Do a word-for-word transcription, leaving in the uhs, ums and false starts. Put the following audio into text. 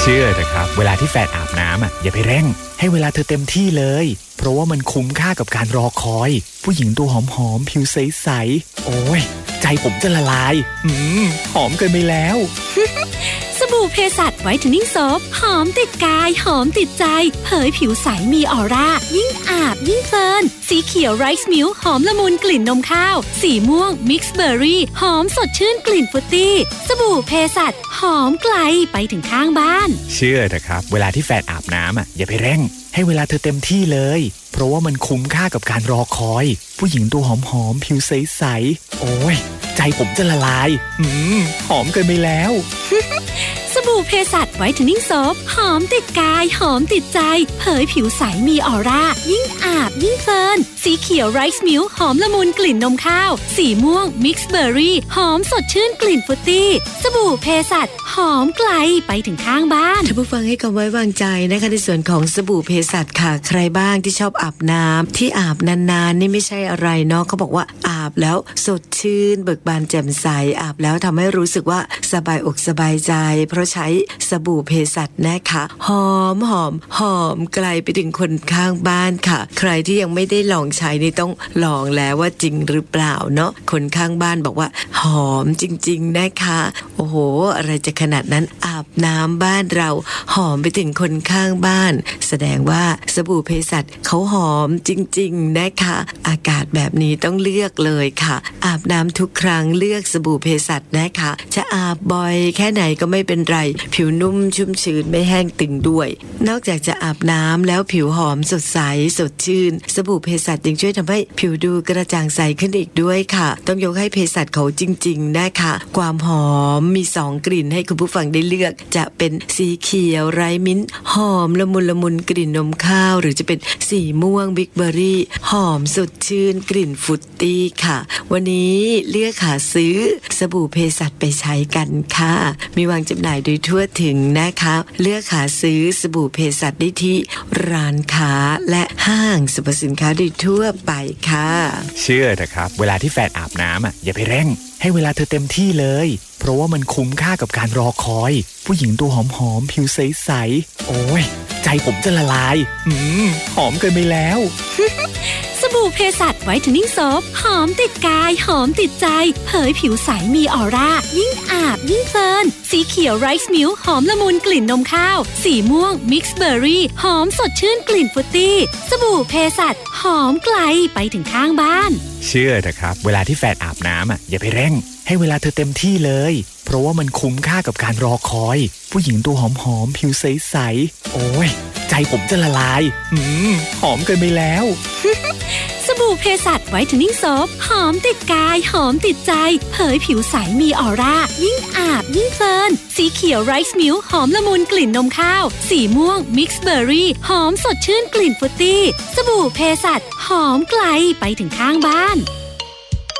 เชื่อเถอะครับเวลาที่แฟนอาบน้ำอ่ะอย่าไปเร่งให้เวลาเธอเต็มที่เลยเพราะว่ามันคุ้มค่ากับการรอคอยผู้หญิงตัวหอมๆผิวใสๆโอ้ยใจผมจะละลายอืมหอมเกินไปแล้วสบู่เภสัชไวท์เทนนิ่งโซฟหอมติดกายหอมติดใจเผยผิวใสมีออร่ายิ่งอาบยิ่งเพลินสีเขียวไรซ์มิลค์หอมละมุนกลิ่นนมข้าวสีม่วงมิกซ์เบอร์รี่หอมสดชื่นกลิ่นฟรุตตี้สบู่เภสัชหอมไกลไปถึงข้างบ้านเชื่อเถอะครับเวลาที่แฟนอาบน้ำอ่ะอย่าไปเร่งให้เวลาเธอเต็มที่เลยเพราะว่ามันคุ้มค่ากับการรอคอยผู้หญิงตัวหอมๆผิวใสๆโอ้ยใจผมจะละลายอืมหอมเกินไปแล้วสบู่เภสัชไวท์เทนนิ่งโซฟหอมติดกายหอมติดใจเผยผิวใสมีออร่ายิ่งอาบยิ่งเพลินสีเขียวไรซ์มิลค์หอมละมุนกลิ่นนมข้าวสีม่วงมิกซ์เบอร์รี่หอมสดชื่นกลิ่นฟรุตตี้สบู่เภสัชหอมไกลไปถึงข้างบ้านท่านผู้ฟังให้คำไว้วางใจนะคะในส่วนของสบู่เภสัชค่ะใครบ้างที่ชอบอาบน้ำที่อาบนานๆนี่ไม่ใช่อะไรเนาะเขาบอกว่าอาบแล้วสดชื่นเบิกบานแจ่มใสอาบแล้วทำให้รู้สึกว่าสบายอกสบายใจเพราะใช้สบู่เภสัชนะคะหอมหอมหอมไกลไปถึงคนข้างบ้านค่ะใครที่ยังไม่ได้ลองใช้นี่ต้องลองแล้วว่าจริงหรือเปล่าเนาะคนข้างบ้านบอกว่าหอมจริงๆนะคะโอ้โหอะไรจะขนาดนั้นอาบน้ำบ้านเราหอมไปถึงคนข้างบ้านแสดงว่าสบู่เภสัชเขาหอมจริงๆนะคะอากาศแบบนี้ต้องเลือกเลยค่ะอาบน้ำทุกครั้งเลือกสบู่เภสัชนะคะจะอาบบ่อยแค่ไหนก็ไม่เป็นไรผิวนุ่มชุ่มชื้นไม่แห้งตึงด้วยนอกจากจะอาบน้ำแล้วผิวหอมสดใสสดชื่นสบู่เภสัชยังช่วยทำให้ผิวดูกระจ่างใสขึ้นอีกด้วยค่ะต้องยกให้เภสัชเขาจริงๆนะคะความหอมมีสองกลิ่นให้คุณผู้ฟังได้เลือกจะเป็นสีเขียวไรมิ้นท์หอมละมุนละมุนกลิ่นนมข้าวหรือจะเป็นสีม่วงบิ๊กเบอร์รี่หอมสดชื่นกลิ่นฟรุตตี้ค่ะวันนี้เลือกหาซื้อสบู่เภสัชไปใช้กันค่ะมีวางจำหน่ายโดยทั่วถึงนะคะเลือกหาซื้อสบู่เภสัชได้ที่ร้านค้าและห้างสรรพสินค้าโดยทั่วไปค่ะเชื่อเถอะครับเวลาที่แฟนอาบน้ำอ่ะอย่าไปเร่งให้เวลาเธอเต็มที่เลยเพราะว่ามันคุ้มค่ากับการรอคอยผู้หญิงตัวหอมๆผิวใสๆโอ้ยใจผมจะละลายอืมหอมเกินไปแล้วสบู่เภสัชไวท์เทนนิ่งโซฟหอมติดกายหอมติดใจเผยผิวใสมีออร่ายิ่งอาบยิ่งเพลินสีเขียวไรซ์มิลค์หอมละมุนกลิ่นนมข้าวสีม่วงมิกซ์เบอร์รี่หอมสดชื่นกลิ่นฟรุตตี้สบู่เภสัชหอมไกลไปถึงข้างบ้านเชื่อเถอะครับเวลาที่แฟนอาบน้ำอ่ะอย่าไปเร่งให้เวลาเธอเต็มที่เลยเพราะว่ามันคุ้มค่ากับการรอคอยผู้หญิงตัวหอมๆผิวใสๆโอ้ยใจผมจะละลายอืมหอมเกินไปแล้วสบู่เภสัชไวท์เทนนิ่งโซฟหอมติดกายหอมติดใจเผยผิวใสมีออร่ายิ่งอาบยิ่งเพลินสีเขียวไรซ์มิลค์หอมละมุนกลิ่นนมข้าวสีม่วงมิกซ์เบอร์รี่หอมสดชื่นกลิ่นฟรุตตี้สบู่เภสัชหอมไกลไปถึงข้างบ้าน